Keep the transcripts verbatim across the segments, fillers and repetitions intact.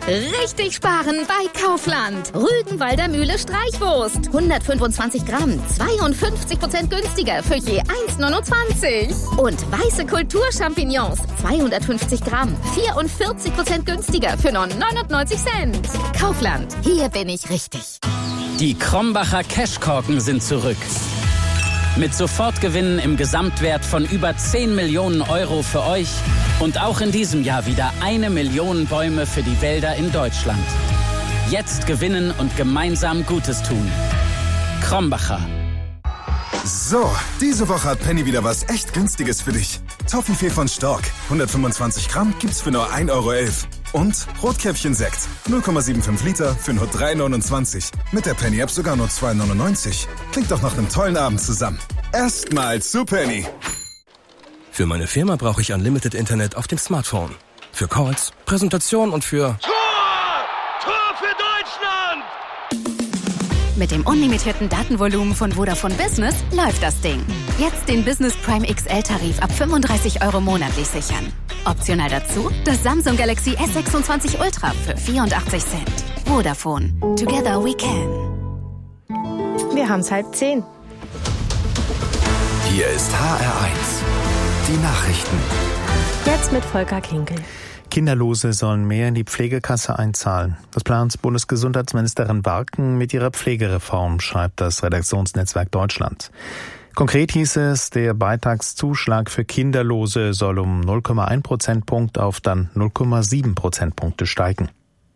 Richtig sparen bei Kaufland. Rügenwalder Mühle Streichwurst. hundertfünfundzwanzig Gramm, zweiundfünfzig Prozent günstiger für je eins Komma neunundzwanzig. Und weiße Kulturchampignons, zweihundertfünfzig Gramm, vierundvierzig Prozent günstiger für nur neunundneunzig Cent. Kaufland, hier bin ich richtig. Die Krombacher Cashkorken sind zurück. Mit Sofortgewinnen im Gesamtwert von über zehn Millionen Euro für euch und auch in diesem Jahr wieder eine Million Bäume für die Wälder in Deutschland. Jetzt gewinnen und gemeinsam Gutes tun. Krombacher. So, diese Woche hat Penny wieder was echt Günstiges für dich. Toffifee von Stork, hundertfünfundzwanzig Gramm gibt's für nur ein Euro elf. Und Rotkäppchen-Sekt, null Komma fünfundsiebzig Liter für nur drei neunundzwanzig. Mit der Penny-App sogar nur zwei neunundneunzig. Klingt doch nach einem tollen Abend zusammen. Erstmal zu Penny. Für meine Firma brauche ich Unlimited Internet auf dem Smartphone. Für Calls, Präsentation und für... Tor! Tor für Deutschland! Mit dem unlimitierten Datenvolumen von Vodafone Business läuft das Ding. Jetzt den Business Prime X L-Tarif ab fünfunddreißig Euro monatlich sichern. Optional dazu das Samsung Galaxy S sechsundzwanzig Ultra für vierundachtzig Cent. Vodafone. Together we can. Wir haben's halb zehn. Hier ist H R eins. Die Nachrichten. Jetzt mit Volker Kinkel. Kinderlose sollen mehr in die Pflegekasse einzahlen. Das plant Bundesgesundheitsministerin Warken mit ihrer Pflegereform, schreibt das Redaktionsnetzwerk Deutschland. Konkret hieß es, der Beitragszuschlag für Kinderlose soll um null Komma eins Prozentpunkt auf dann null Komma sieben Prozentpunkte steigen.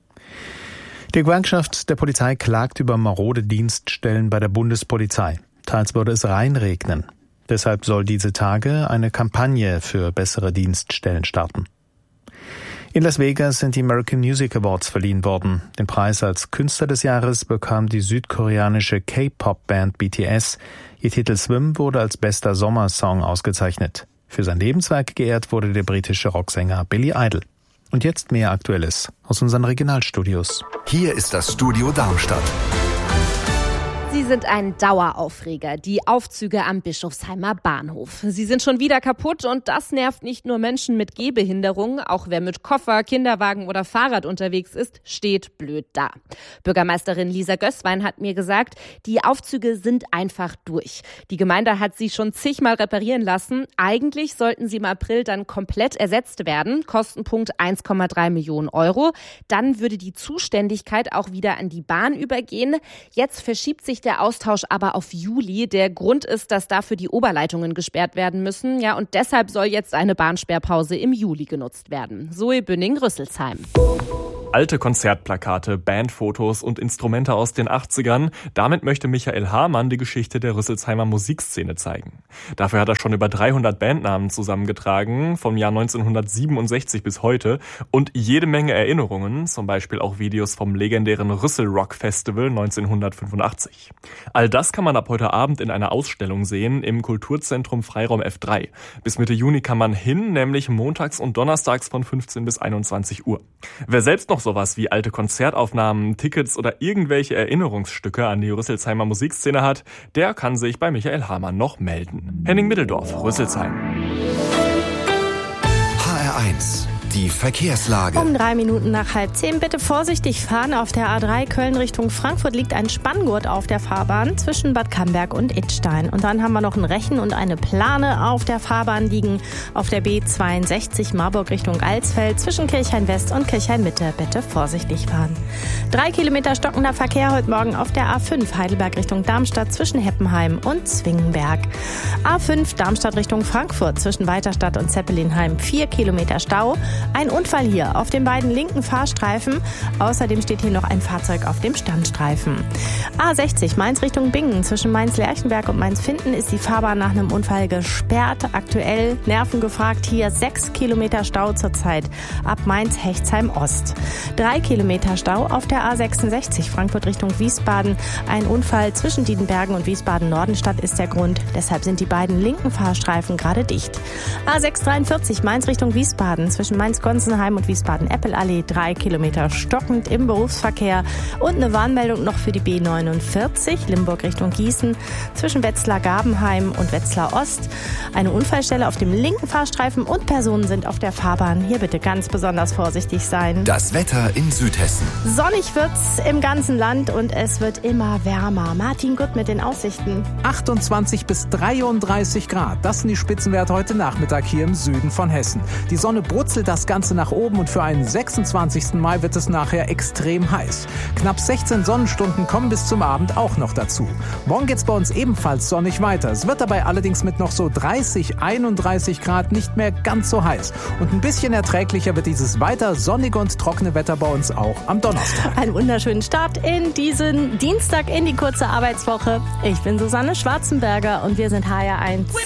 Die Gewerkschaft der Polizei klagt über marode Dienststellen bei der Bundespolizei. Teils würde es reinregnen. Deshalb soll diese Tage eine Kampagne für bessere Dienststellen starten. In Las Vegas sind die American Music Awards verliehen worden. Den Preis als Künstler des Jahres bekam die südkoreanische K-Pop-Band B T S. Ihr Titel Swim wurde als bester Sommersong ausgezeichnet. Für sein Lebenswerk geehrt wurde der britische Rocksänger Billy Idol. Und jetzt mehr Aktuelles aus unseren Regionalstudios. Hier ist das Studio Darmstadt. Sie sind ein Daueraufreger, die Aufzüge am Bischofsheimer Bahnhof. Sie sind schon wieder kaputt und das nervt nicht nur Menschen mit Gehbehinderung. Auch wer mit Koffer, Kinderwagen oder Fahrrad unterwegs ist, steht blöd da. Bürgermeisterin Lisa Gößwein hat mir gesagt, die Aufzüge sind einfach durch. Die Gemeinde hat sie schon zigmal reparieren lassen. Eigentlich sollten sie im April dann komplett ersetzt werden. Kostenpunkt eins Komma drei Millionen Euro. Dann würde die Zuständigkeit auch wieder an die Bahn übergehen. Jetzt verschiebt sich der Austausch aber auf Juli. Der Grund ist, dass dafür die Oberleitungen gesperrt werden müssen. Ja, und deshalb soll jetzt eine Bahnsperrpause im Juli genutzt werden. Zoe Bünning-Rüsselsheim. Alte Konzertplakate, Bandfotos und Instrumente aus den achtzigern. Damit möchte Michael Hamann die Geschichte der Rüsselsheimer Musikszene zeigen. Dafür hat er schon über dreihundert Bandnamen zusammengetragen, vom Jahr neunzehnhundertsiebenundsechzig bis heute. Und jede Menge Erinnerungen, zum Beispiel auch Videos vom legendären Rüssel Rock Festival neunzehnhundertfünfundachtzig. All das kann man ab heute Abend in einer Ausstellung sehen im Kulturzentrum Freiraum F drei. Bis Mitte Juni kann man hin, nämlich montags und donnerstags von fünfzehn bis einundzwanzig Uhr. Wer selbst noch sowas wie alte Konzertaufnahmen, Tickets oder irgendwelche Erinnerungsstücke an die Rüsselsheimer Musikszene hat, der kann sich bei Michael Hamann noch melden. Henning Middeldorf, Rüsselsheim. H R eins. Die Verkehrslage. Um drei Minuten nach halb zehn bitte vorsichtig fahren. Auf der A drei Köln Richtung Frankfurt liegt ein Spanngurt auf der Fahrbahn zwischen Bad Camberg und Idstein. Und dann haben wir noch ein Rechen und eine Plane auf der Fahrbahn liegen. Auf der B zweiundsechzig Marburg Richtung Alsfeld zwischen Kirchhain West und Kirchhain Mitte bitte vorsichtig fahren. Drei Kilometer stockender Verkehr heute Morgen auf der A fünf Heidelberg Richtung Darmstadt zwischen Heppenheim und Zwingenberg. A fünf Darmstadt Richtung Frankfurt zwischen Weiterstadt und Zeppelinheim vier Kilometer Stau. Ein Unfall hier auf den beiden linken Fahrstreifen. Außerdem steht hier noch ein Fahrzeug auf dem Standstreifen. A sechzig Mainz Richtung Bingen. Zwischen Mainz-Lerchenberg und Mainz-Finden ist die Fahrbahn nach einem Unfall gesperrt. Aktuell Nerven gefragt hier sechs Kilometer Stau zurzeit ab Mainz-Hechtsheim Ost. Drei Kilometer Stau auf der A sechsundsechzig Frankfurt Richtung Wiesbaden. Ein Unfall zwischen Diedenbergen und Wiesbaden-Nordenstadt ist der Grund. Deshalb sind die beiden linken Fahrstreifen gerade dicht. A sechshundertdreiundvierzig Mainz Richtung Wiesbaden. Zwischen Mainz eins Gonsenheim und Wiesbaden-Eppelallee, drei Kilometer stockend im Berufsverkehr. Und eine Warnmeldung noch für die B neunundvierzig, Limburg Richtung Gießen, zwischen Wetzlar-Gabenheim und Wetzlar Ost. Eine Unfallstelle auf dem linken Fahrstreifen und Personen sind auf der Fahrbahn. Hier bitte ganz besonders vorsichtig sein. Das Wetter in Südhessen. Sonnig wird's im ganzen Land und es wird immer wärmer. Martin Gutt mit den Aussichten. achtundzwanzig bis dreiunddreißig Grad. Das sind die Spitzenwerte heute Nachmittag hier im Süden von Hessen. Die Sonne brutzelt das Ganze nach oben und für einen sechsundzwanzigsten Mai wird es nachher extrem heiß. Knapp sechzehn Sonnenstunden kommen bis zum Abend auch noch dazu. Morgen geht's bei uns ebenfalls sonnig weiter. Es wird dabei allerdings mit noch so dreißig, einunddreißig Grad nicht mehr ganz so heiß. Und ein bisschen erträglicher wird dieses weiter sonnige und trockene Wetter bei uns auch am Donnerstag. Einen wunderschönen Start in diesen Dienstag in die kurze Arbeitswoche. Ich bin Susanne Schwarzenberger und wir sind H R eins.